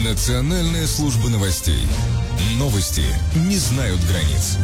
Национальная служба новостей. Новости не знают границ.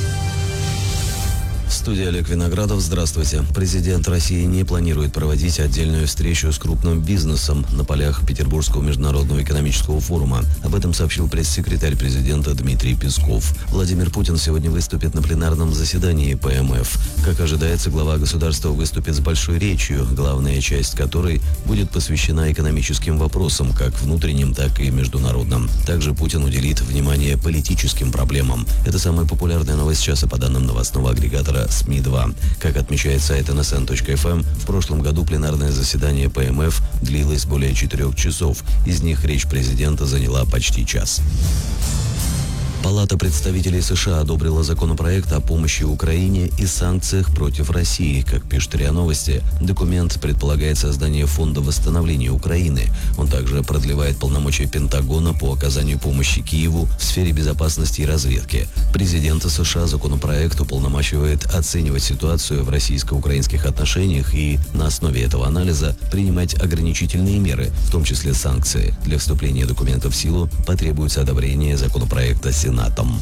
Студия Олег Виноградов. Здравствуйте. Президент России не планирует проводить отдельную встречу с крупным бизнесом на полях Петербургского международного экономического форума. Об этом сообщил пресс-секретарь президента Дмитрий Песков. Владимир Путин сегодня выступит на пленарном заседании ПМФ. Как ожидается, глава государства выступит с большой речью, главная часть которой будет посвящена экономическим вопросам, как внутренним, так и международным. Также Путин уделит внимание политическим проблемам. Это самая популярная новость часа по данным новостного агрегатора СМИ-2. Как отмечает сайт nsn.fm, в прошлом году пленарное заседание ПМФ длилось более 4 часов. Из них речь президента заняла почти час. Палата представителей США одобрила законопроект о помощи Украине и санкциях против России. Как пишет РИА Новости, документ предполагает создание фонда восстановления Украины. Он также продлевает полномочия Пентагона по оказанию помощи Киеву в сфере безопасности и разведки. Президента США законопроект уполномачивает оценивать ситуацию в российско-украинских отношениях и на основе этого анализа принимать ограничительные меры, в том числе санкции. Для вступления документа в силу потребуется одобрение законопроекта Сенатом.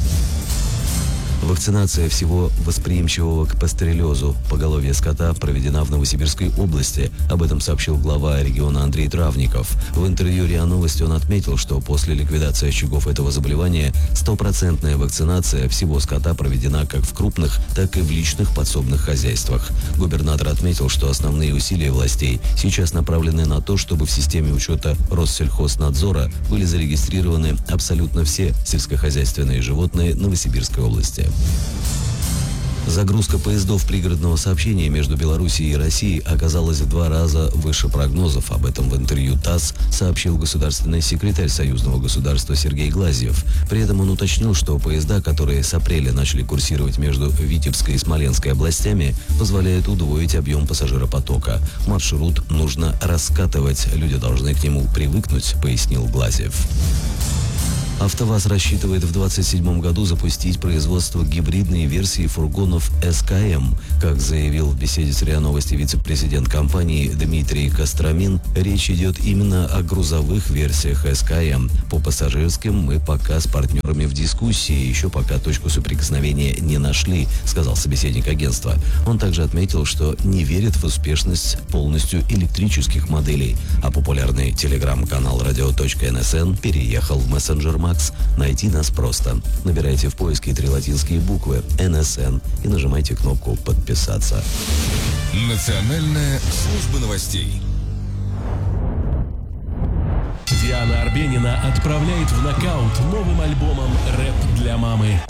Вакцинация всего восприимчивого к пастереллезу поголовья скота проведена в Новосибирской области. Об этом сообщил глава региона Андрей Травников. В интервью РИА Новости он отметил, что после ликвидации очагов этого заболевания 100% вакцинация всего скота проведена как в крупных, так и в личных подсобных хозяйствах. Губернатор отметил, что основные усилия властей сейчас направлены на то, чтобы в системе учета Россельхознадзора были зарегистрированы абсолютно все сельскохозяйственные животные Новосибирской области. Загрузка поездов пригородного сообщения между Белоруссией и Россией оказалась в 2 раза выше прогнозов. Об этом в интервью ТАСС сообщил государственный секретарь союзного государства Сергей Глазьев. При этом он уточнил, что поезда, которые с апреля начали курсировать между Витебской и Смоленской областями, позволяют удвоить объем пассажиропотока. Маршрут нужно раскатывать, люди должны к нему привыкнуть, пояснил Глазьев. АвтоВАЗ рассчитывает в 2027 году запустить производство гибридной версии фургонов СКМ. Как заявил в беседе с РИА Новости вице-президент компании Дмитрий Костромин, речь идет именно о грузовых версиях СКМ. По пассажирским мы пока с партнерами в дискуссии, еще пока точку соприкосновения не нашли, сказал собеседник агентства. Он также отметил, что не верит в успешность полностью электрических моделей, а популярный телеграм-канал radio.nsn переехал в мессенджер Макс. Найти нас просто. Набирайте в поиске 3 латинские буквы НСН и нажимайте кнопку «Подписаться». Национальная служба новостей. Диана Арбенина отправляет в нокаут новым альбомом «Рэп для мамы».